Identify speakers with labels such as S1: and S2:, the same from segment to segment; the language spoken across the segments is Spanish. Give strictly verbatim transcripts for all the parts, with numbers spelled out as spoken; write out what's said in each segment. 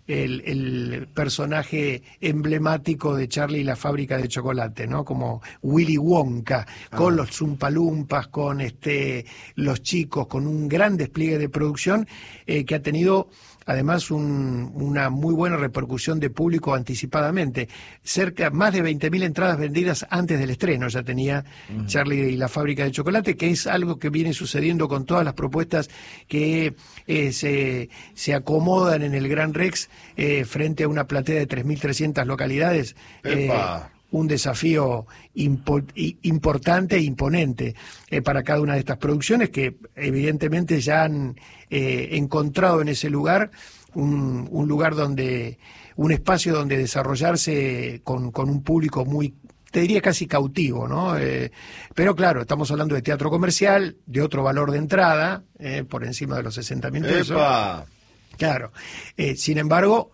S1: el, el personaje emblemático de Charlie y la fábrica de chocolate, ¿no? Como Willy Wonka, con ah. los Zumpalumpas, con este los chicos, con un gran despliegue de producción eh, que ha tenido además un, una muy buena repercusión de público anticipadamente. Cerca, más de veinte mil entradas vendidas antes del estreno ya tenía uh-huh. Charlie y la fábrica de chocolate, que es algo que viene sucediendo con todas las propuestas que eh, se, se acomodan en el Gran Rex eh, frente a una platea de tres mil trescientas localidades. Eh, un desafío impo importante e imponente eh, para cada una de estas producciones que evidentemente ya han eh, encontrado en ese lugar un, un lugar donde, un espacio donde desarrollarse con, con un público muy, te diría casi cautivo, ¿no? Eh, pero claro, estamos hablando de teatro comercial, de otro valor de entrada, eh, por encima de los sesenta mil pesos.
S2: ¡Epa!
S1: Claro, eh, sin embargo...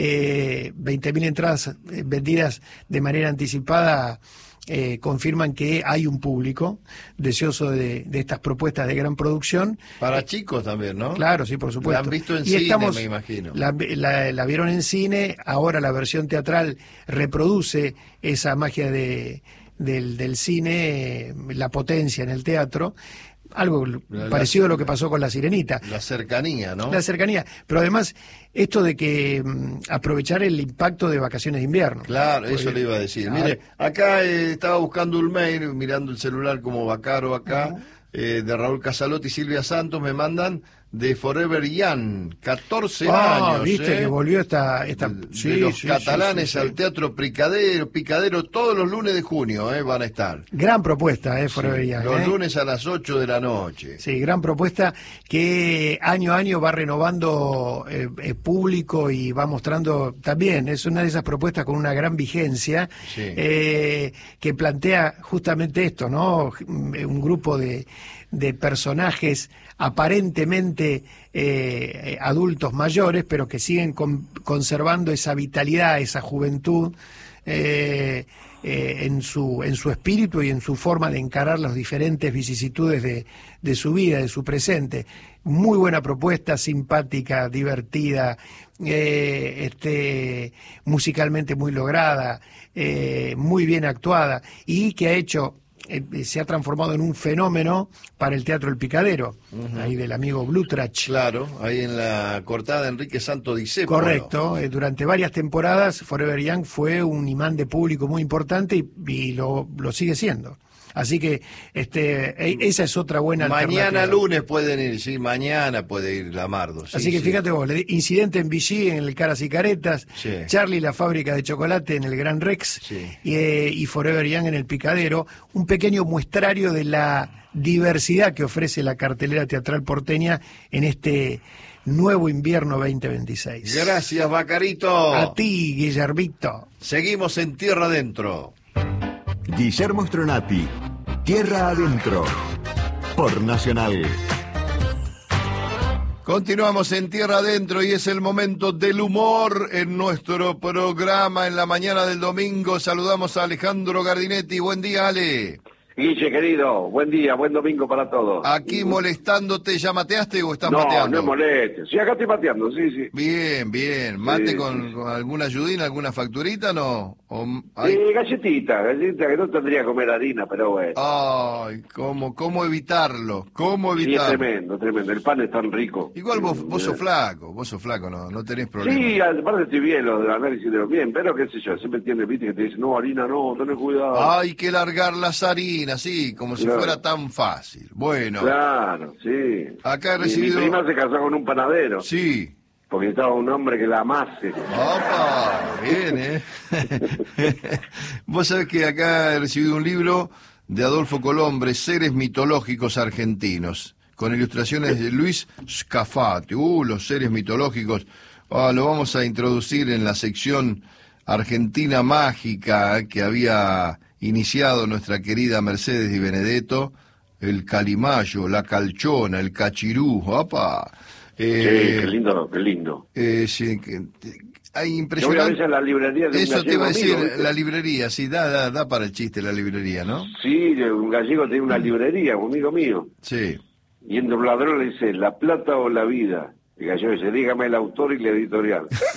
S1: Eh, veinte mil entradas eh, vendidas de manera anticipada eh, confirman que hay un público deseoso de, de estas propuestas de gran producción.
S2: Para
S1: eh,
S2: chicos también, ¿no?
S1: Claro, sí, por supuesto.
S2: La han visto en
S1: y
S2: cine,
S1: estamos,
S2: me imagino.
S1: La, la, la vieron en cine, ahora la versión teatral reproduce esa magia de, del, del cine, eh, la potencia en el teatro. Algo la, parecido a lo que pasó con La Sirenita.
S2: La cercanía, ¿no?
S1: La cercanía. Pero además, esto de que um, aprovechar el impacto de vacaciones de invierno.
S2: Claro, porque, eso le iba a decir. Claro. Mire, acá eh, estaba buscando un mail, mirando el celular como Bacaro acá, uh-huh. eh, de Raúl Casalotti y Silvia Santos, me mandan de Forever Young, catorce
S1: ah,
S2: años.
S1: viste
S2: ¿eh?
S1: que volvió esta... esta...
S2: De,
S1: sí,
S2: de los
S1: sí,
S2: catalanes
S1: sí, sí,
S2: al
S1: sí.
S2: Teatro Picadero, Picadero, todos los lunes de junio eh, van a estar.
S1: Gran propuesta, eh, Forever
S2: sí,
S1: Young.
S2: Los
S1: eh.
S2: lunes a las ocho de la noche.
S1: Sí, gran propuesta que año a año va renovando eh, eh, público y va mostrando también, es una de esas propuestas con una gran vigencia,
S2: sí.
S1: eh, que plantea justamente esto, ¿no? Un grupo de, de personajes aparentemente eh, adultos mayores, pero que siguen con, conservando esa vitalidad, esa juventud eh, eh, en su en su espíritu y en su forma de encarar las diferentes vicisitudes de, de su vida, de su presente. Muy buena propuesta, simpática, divertida, eh, este, musicalmente muy lograda, eh, muy bien actuada y que ha hecho... Eh, se ha transformado en un fenómeno para el Teatro El Picadero, uh-huh. ahí del amigo Blutrach.
S2: Claro, ahí en la cortada Enrique Santo Discépolo.
S1: Correcto, eh, durante varias temporadas Forever Young fue un imán de público muy importante y, y lo, lo sigue siendo. Así que este eh, esa es otra buena
S2: mañana
S1: alternativa.
S2: Lunes pueden ir, sí, mañana puede ir Lamardo. Sí,
S1: Así que
S2: sí.
S1: fíjate vos, Incidente en Vichy en el Caras y Caretas,
S2: sí.
S1: Charlie la fábrica de chocolate en el Gran Rex,
S2: sí.
S1: y, eh, y Forever Young en el Picadero, un pequeño muestrario de la diversidad que ofrece la cartelera teatral porteña en este nuevo invierno veinte veintiséis.
S2: Gracias, Bacarito.
S1: A ti, Guillermito.
S2: Seguimos en Tierra Adentro.
S3: Guillermo Stronati, Tierra Adentro, por Nacional.
S2: Continuamos en Tierra Adentro y es el momento del humor en nuestro programa en la mañana del domingo. Saludamos a Alejandro Gardinetti. Buen día, Ale.
S4: Guille, querido, buen día, buen domingo para todos.
S2: Aquí molestándote, ¿ya mateaste o estás
S4: no,
S2: mateando?
S4: No, no molestes. Sí, acá estoy mateando, sí, sí.
S2: Bien, bien. ¿Mate
S4: sí,
S2: con,
S4: sí.
S2: con alguna ayudina, alguna facturita, no? ¿O
S4: hay... Sí, galletita, galletita que no tendría que comer harina, pero bueno.
S2: Ay, ¿cómo, cómo evitarlo? ¿Cómo evitarlo?
S4: Sí, es tremendo, tremendo. El pan es tan rico.
S2: Igual vos, vos sos flaco, vos sos flaco, no, no tenés problema.
S4: Sí, aparte estoy bien, los del análisis de los bien, pero qué sé yo, siempre entiendes, viste, que te dicen, no, harina no, tenés cuidado.
S2: Hay que largar las harinas, sí, como si claro. fuera tan fácil. Bueno.
S4: Claro, sí.
S2: Acá he recibido...
S4: Mi prima se casó con un panadero.
S2: Sí.
S4: Porque estaba un hombre que la amase.
S2: ¡Opa! Bien, ¿eh? Vos sabés que acá he recibido un libro de Adolfo Colombre, Seres mitológicos argentinos, con ilustraciones de Luis Scafati. Uh, los seres mitológicos. Ah, lo vamos a introducir en la sección Argentina Mágica que había iniciado nuestra querida Mercedes Di Benedetto. El calimayo, la calchona, el cachirú. ¡Opa!
S4: Eh, sí, qué lindo, qué lindo.
S2: Eh, sí, que, hay impresionante.
S4: Yo voy a veces la librería de un
S2: Eso te iba a decir,
S4: amigo,
S2: la librería, sí, da, da, da para el chiste la librería, ¿no?
S4: Sí, un gallego tiene una librería, un amigo mío.
S2: Sí.
S4: Y entre un ladrón le dice, ¿la plata o la vida? El gallego dice, dígame el autor y la editorial.